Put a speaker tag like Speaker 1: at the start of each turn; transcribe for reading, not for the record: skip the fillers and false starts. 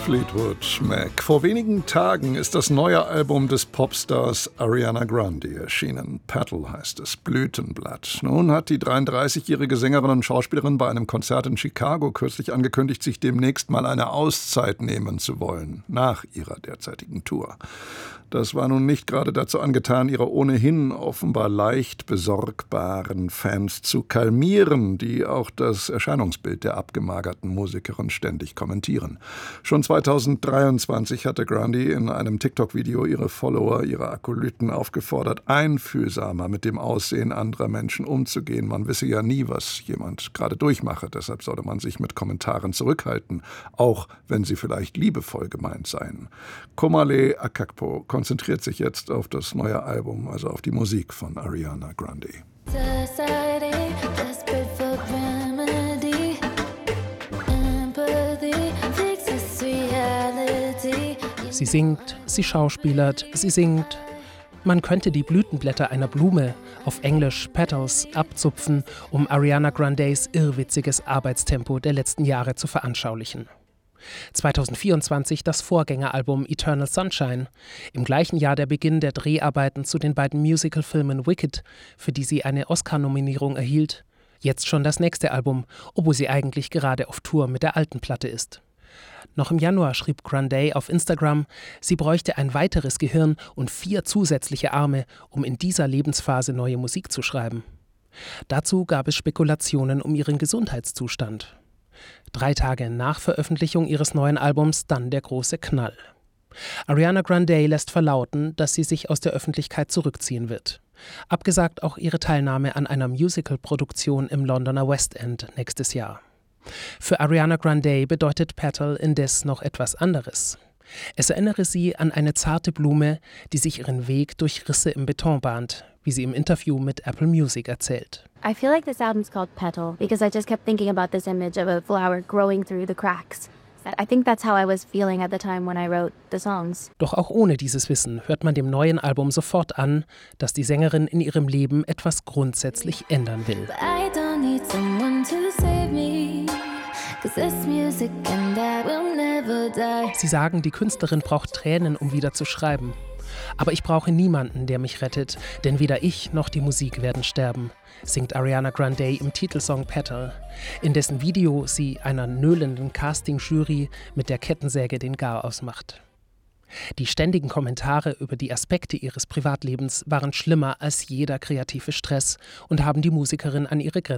Speaker 1: Fleetwood Mac. Vor wenigen Tagen ist das neue Album des Popstars Ariana Grande erschienen. Petal heißt es, Blütenblatt. Nun hat die 33-jährige Sängerin und Schauspielerin bei einem Konzert in Chicago kürzlich angekündigt, sich demnächst mal eine Auszeit nehmen zu wollen, nach ihrer derzeitigen Tour. Das war nun nicht gerade dazu angetan, ihre ohnehin offenbar leicht besorgbaren Fans zu kalmieren, die auch das Erscheinungsbild der abgemagerten Musikerin ständig kommentieren. Schon 2023 hatte Grande in einem TikTok-Video ihre Follower, ihre Akolyten aufgefordert, einfühlsamer mit dem Aussehen anderer Menschen umzugehen. Man wisse ja nie, was jemand gerade durchmache, deshalb solle man sich mit Kommentaren zurückhalten, auch wenn sie vielleicht liebevoll gemeint seien. Komale Akakpo konzentriert sich jetzt auf das neue Album, also auf die Musik von Ariana Grande.
Speaker 2: Sie singt, sie schauspielert, sie singt. Man könnte die Blütenblätter einer Blume, auf Englisch Petals, abzupfen, um Ariana Grandes irrwitziges Arbeitstempo der letzten Jahre zu veranschaulichen. 2024 das Vorgängeralbum Eternal Sunshine, im gleichen Jahr der Beginn der Dreharbeiten zu den beiden Musicalfilmen Wicked, für die sie eine Oscar-Nominierung erhielt, jetzt schon das nächste Album, obwohl sie eigentlich gerade auf Tour mit der alten Platte ist. Noch im Januar schrieb Grande auf Instagram, sie bräuchte ein weiteres Gehirn und 4 zusätzliche Arme, um in dieser Lebensphase neue Musik zu schreiben. Dazu gab es Spekulationen um ihren Gesundheitszustand. 3 Tage nach Veröffentlichung ihres neuen Albums dann der große Knall. Ariana Grande lässt verlauten, dass sie sich aus der Öffentlichkeit zurückziehen wird. Abgesagt auch ihre Teilnahme an einer Musical-Produktion im Londoner West End nächstes Jahr. Für Ariana Grande bedeutet Petal indes noch etwas anderes. Es erinnere sie an eine zarte Blume, die sich ihren Weg durch Risse im Beton bahnt, wie sie im Interview mit Apple Music erzählt.
Speaker 3: I feel like this album's called Petal because I just kept thinking about this image of a flower growing through the cracks. I think that's how I was feeling at the time when I wrote the songs.
Speaker 2: Doch auch ohne dieses Wissen hört man dem neuen Album sofort an, dass die Sängerin in ihrem Leben etwas grundsätzlich ändern will.
Speaker 3: I don't need someone to save me, 'cause this music and that will never die.
Speaker 2: Sie sagen, die Künstlerin braucht Tränen, um wieder zu schreiben. Aber ich brauche niemanden, der mich rettet, denn weder ich noch die Musik werden sterben, singt Ariana Grande im Titelsong Petal, in dessen Video sie einer nöhlenden Casting-Jury mit der Kettensäge den Garaus macht. Die ständigen Kommentare über die Aspekte ihres Privatlebens waren schlimmer als jeder kreative Stress und haben die Musikerin an ihre Grenzen